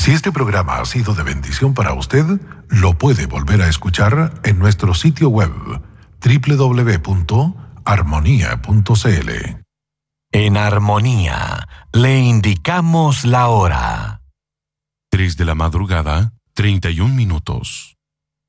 Si este programa ha sido de bendición para usted, lo puede volver a escuchar en nuestro sitio web www.armonía.cl. En Armonía le indicamos la hora. 3 de la madrugada, 31 minutos.